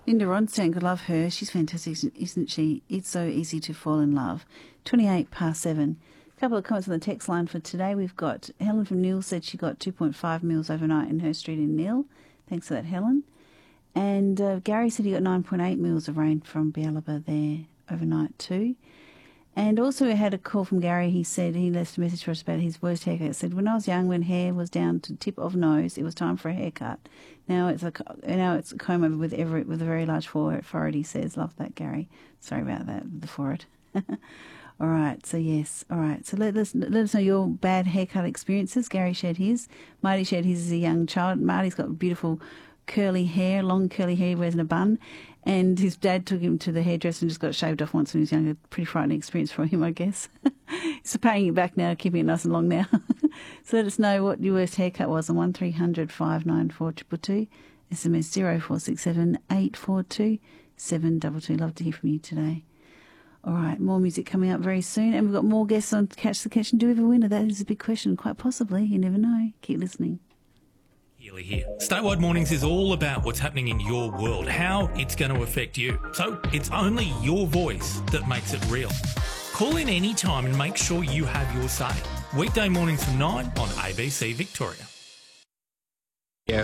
Linda Ronstank, I love her. She's fantastic, isn't she? It's so easy to fall in love. 7:28. A couple of comments on the text line for today. We've got Helen from Neil said she got 2.5 mils overnight in her street in Neil. Thanks for that, Helen. And Gary said he got 9.8 mils of rain from Bialaba there overnight too. And also we had a call from Gary. He said he left a message for us about his worst haircut. He said, when I was young, when hair was down to tip of nose, it was time for a haircut. Now it's a comb over with a very large forehead, he says. Love that, Gary. Sorry about that, the forehead. All right, so yes. All right, so let us know your bad haircut experiences. Gary shared his. Marty shared his as a young child. Marty's got beautiful curly hair, long curly hair, he wears in a bun. And his dad took him to the hairdresser and just got shaved off once when he was younger. Pretty frightening experience for him, I guess. He's paying it back now, keeping it nice and long now. So let us know what your worst haircut was on 1300 594 222. SMS 0467 842 722. Love to hear from you today. All right, more music coming up very soon. And we've got more guests on Catch the Catch. And do we have a winner? That is a big question. Quite possibly. You never know. Keep listening. Here. Statewide Mornings is all about what's happening in your world, how it's going to affect you. So it's only your voice that makes it real. Call in any time and make sure you have your say. Weekday mornings from 9 on ABC Victoria. Yeah.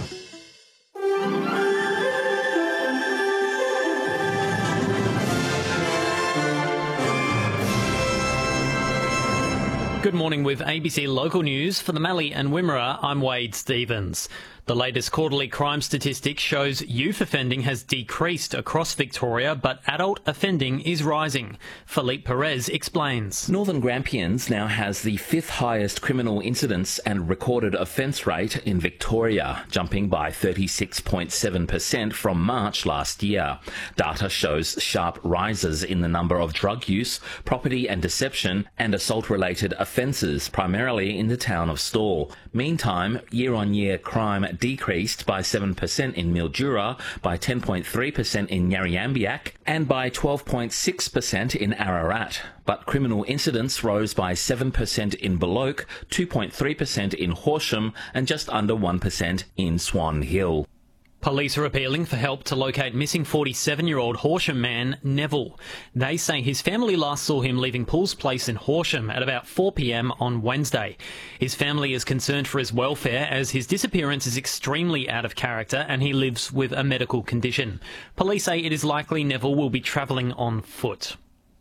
Good morning with ABC Local News. For the Mallee and Wimmera, I'm Wade Stevens. The latest quarterly crime statistic shows youth offending has decreased across Victoria, but adult offending is rising. Philippe Perez explains. Northern Grampians now has the fifth highest criminal incidence and recorded offence rate in Victoria, jumping by 36.7% from March last year. Data shows sharp rises in the number of drug use, property and deception, and assault-related offences, primarily in the town of Stawell. Meantime, year-on-year crime decreased by 7% in Mildura, by 10.3% in Yarriambiack, and by 12.6% in Ararat. But criminal incidents rose by 7% in Baloch, 2.3% in Horsham, and just under 1% in Swan Hill. Police are appealing for help to locate missing 47-year-old Horsham man Neville. They say his family last saw him leaving Paul's Place in Horsham at about 4 p.m. on Wednesday. His family is concerned for his welfare as his disappearance is extremely out of character and he lives with a medical condition. Police say it is likely Neville will be travelling on foot.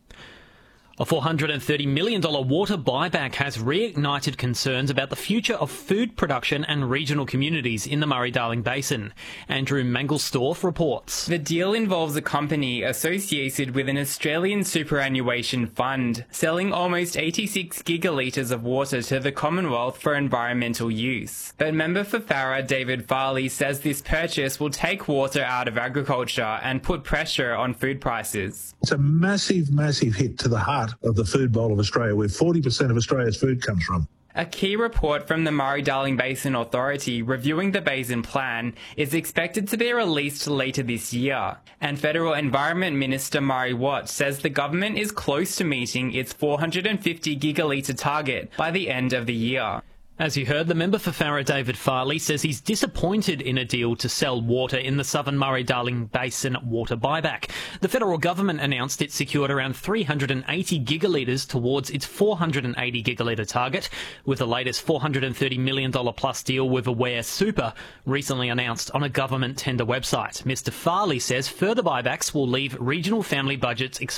A $430 million water buyback has reignited concerns about the future of food production and regional communities in the Murray-Darling Basin. Andrew Mangelsdorf reports. The deal involves a company associated with an Australian superannuation fund, selling almost 86 gigalitres of water to the Commonwealth for environmental use. But member for Farrer, David Farley, says this purchase will take water out of agriculture and put pressure on food prices. It's a massive, massive hit to the heart of the food bowl of Australia, where 40% of Australia's food comes from. A key report from the Murray-Darling Basin Authority reviewing the basin plan is expected to be released later this year. And Federal Environment Minister Murray Watt says the government is close to meeting its 450 gigalitre target by the end of the year. As you heard, the member for Farrer, David Farley, says he's disappointed in a deal to sell water in the Southern Murray-Darling Basin water buyback. The federal government announced it secured around 380 gigalitres towards its 480 gigalitre target, with the latest $430 million plus deal with Aware Super recently announced on a government tender website. Mr Farley says further buybacks will leave regional family budgets exposed